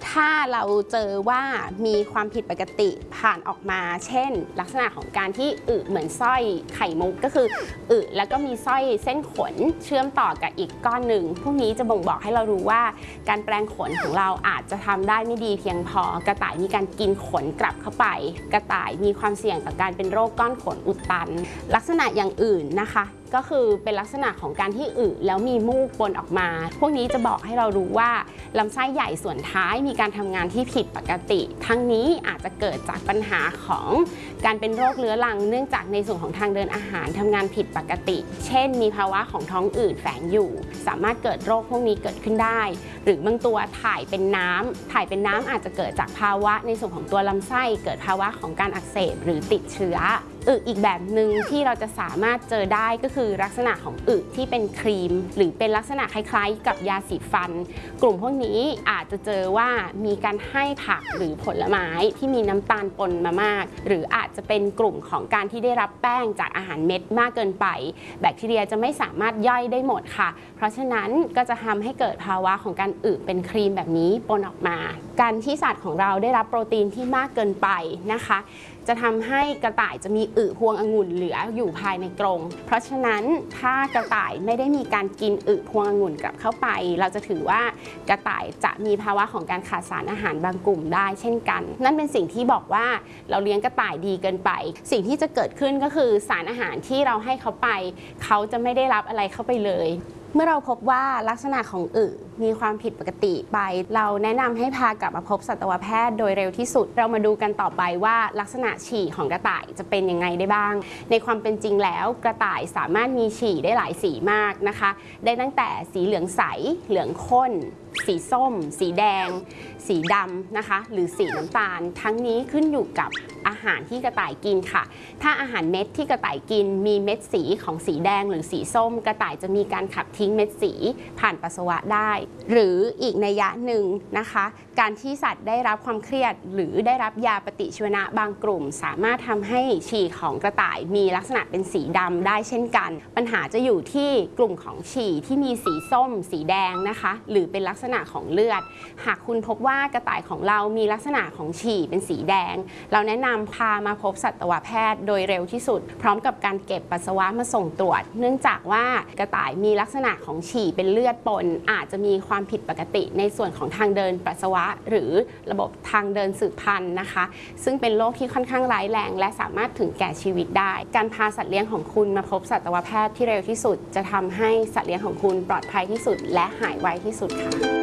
ถ้าเราเจอว่ามีความผิดปกติผ่านออกมาเช่นลักษณะของการที่เหมือนสร้อยไข่มุกก็คือแล้วก็มีสร้อยเส้นขนเชื่อมต่อกับอีกก้อนหนึ่งพวกนี้จะบ่งบอกให้เรารู้ว่าการแปรงขนของเราอาจจะทำได้ไม่ดีเพียงพอกระต่ายมีการกินขนกลับเข้าไปกระต่ายมีความเสี่ยงต่อการเป็นโรคก้อนขนอุดตันลักษณะอย่างอื่นนะคะก็คือเป็นลักษณะของการที่แล้วมีมูกปนออกมาพวกนี้จะบอกให้เรารู้ว่าลำไส้ใหญ่ส่วนท้ายมีการทำงานที่ผิดปกติทั้งนี้อาจจะเกิดจากปัญหาของการเป็นโรคเรื้อรังเนื่องจากในส่วนของทางเดินอาหารทำงานผิดปกติเช่นมีภาวะของท้องอืดแฝงอยู่สามารถเกิดโรคพวกนี้เกิดขึ้นได้หรือบางตัวถ่ายเป็นน้ำอาจจะเกิดจากภาวะในส่วนของตัวลำไส้เกิดภาวะของการอักเสบหรือติดเชื้ออีกแบบหนึ่งที่เราจะสามารถเจอได้ก็คือลักษณะของที่เป็นครีมหรือเป็นลักษณะคล้ายๆกับยาสีฟันกลุ่มพวกนี้อาจจะเจอว่ามีการให้ผักหรือผลไม้ที่มีน้ำตาลปนมามากหรืออาจจะเป็นกลุ่มของการที่ได้รับแป้งจากอาหารเม็ดมากเกินไปแบคทีเรียจะไม่สามารถย่อยได้หมดค่ะเพราะฉะนั้นก็จะทำให้เกิดภาวะของการเป็นครีมแบบนี้ปนออกมาการที่สัตว์ของเราได้รับโปรตีนที่มากเกินไปนะคะจะทำให้กระต่ายจะมีพวงองุ่นเหลืออยู่ภายในกรงเพราะฉะนั้นถ้ากระต่ายไม่ได้มีการกินพวงองุ่นกลับเข้าไปเราจะถือว่ากระต่ายจะมีภาวะของการขาดสารอาหารบางกลุ่มได้เช่นกันนั่นเป็นสิ่งที่บอกว่าเราเลี้ยงกระต่ายดีเกินไปสิ่งที่จะเกิดขึ้นก็คือสารอาหารที่เราให้เขาไปเขาจะไม่ได้รับอะไรเข้าไปเลยเมื่อเราพบว่าลักษณะของมีความผิดปกติไปเราแนะนำให้พากลับมาพบสัตวแพทย์โดยเร็วที่สุดเรามาดูกันต่อไปว่าลักษณะฉี่ของกระต่ายจะเป็นยังไงได้บ้างในความเป็นจริงแล้วกระต่ายสามารถมีฉี่ได้หลายสีมากนะคะได้ตั้งแต่สีเหลืองใสเหลืองข้นสีส้มสีแดงสีดำนะคะหรือสีน้ำตาลทั้งนี้ขึ้นอยู่กับอาหารที่กระต่ายกินค่ะถ้าอาหารเม็ดที่กระต่ายกินมีเม็ดสีของสีแดงหรือสีส้มกระต่ายจะมีการขับทิ้งเม็ดสีผ่านปัสสาวะได้หรืออีกนัยยะหนึ่งนะคะการที่สัตว์ได้รับความเครียดหรือได้รับยาปฏิชีวนะบางกลุ่มสามารถทำให้ฉี่ของกระต่ายมีลักษณะเป็นสีดำได้เช่นกันปัญหาจะอยู่ที่กลุ่มของฉี่ที่มีสีส้มสีแดงนะคะหรือเป็นลักษณะของเลือดหากคุณพบว่ากระต่ายของเรามีลักษณะของฉี่เป็นสีแดงเราแนะนำพามาพบสัตวแพทย์โดยเร็วที่สุดพร้อมกับการเก็บปัสสาวะมาส่งตรวจเนื่องจากว่ากระต่ายมีลักษณะของฉี่เป็นเลือดปนอาจจะมีความผิดปกติในส่วนของทางเดินปัสสาวะหรือระบบทางเดินสืบพันธุ์นะคะซึ่งเป็นโรคที่ค่อนข้างร้ายแรงและสามารถถึงแก่ชีวิตได้การพาสัตว์เลี้ยงของคุณมาพบสัตวแพทย์ที่เร็วที่สุดจะทำให้สัตว์เลี้ยงของคุณปลอดภัยที่สุดและหายไวที่สุดค่ะ